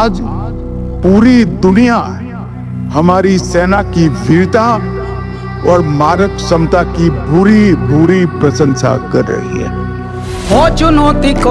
आज पूरी दुनिया हमारी सेना की वीरता और मारक क्षमता की भूरी भूरी प्रशंसा कर रही है। हो चुनौती को